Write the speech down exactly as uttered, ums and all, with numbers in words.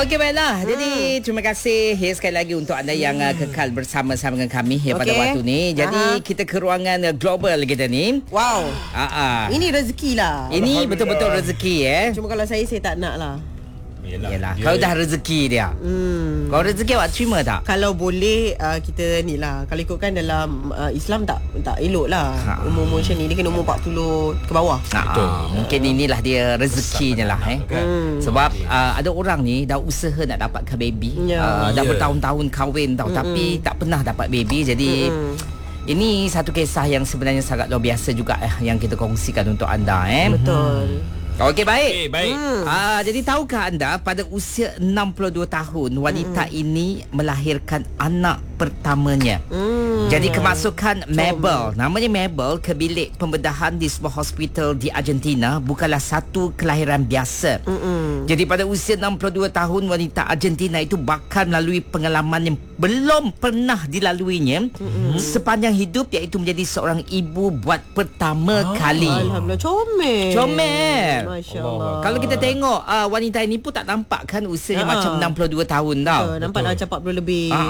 Okey, baiklah. Hmm. Jadi terima kasih ya, sekali lagi untuk anda yang uh, kekal bersama-sama dengan kami ya, pada Okey. waktu ni. Jadi Aha. kita ke ruangan uh, global kita ni. Wow. Ah, ah. Ini rezeki lah. Ini betul-betul rezeki eh. Cuma kalau saya, saya tak nak lah. Yalah, kau dah rezeki dia. Hmm. Kau rezeki awak terima tak? Kalau boleh uh, kita ni lah. Kalau ikutkan dalam uh, Islam tak tak elok lah. Ha. Umur-umur macam ni. Dia kena umur empat puluh ke bawah. Betul. Mungkin inilah dia rezekinya lah eh. Hmm. Sebab uh, ada orang ni dah usaha nak dapatkan baby. Ya. Uh, dah Ya. bertahun-tahun kahwin tau, Mm-mm. tapi tak pernah dapat baby. Jadi Mm-mm. ini satu kisah yang sebenarnya sangat luar biasa juga eh, yang kita kongsikan untuk anda eh. Betul. Okey, baik. Okay, baik. Hmm. Ah, jadi tahukah anda pada usia enam puluh dua tahun wanita hmm. ini melahirkan anak pertamanya. Hmm. Jadi kemasukan Mabel, namanya Mabel, ke bilik pembedahan di sebuah hospital di Argentina bukanlah satu kelahiran biasa. Mm-mm. Jadi pada usia enam puluh dua tahun wanita Argentina itu bakal melalui pengalaman yang belum pernah dilaluinya mm-hmm. sepanjang hidup, iaitu menjadi seorang ibu buat pertama Ah. kali. Alhamdulillah, comel. Comel. Masya Allah. Kalau kita tengok uh, wanita ini pun tak nampak kan usianya Ha. macam enam puluh dua tahun tau. Uh, nampak dah macam empat puluh lebih. Ah,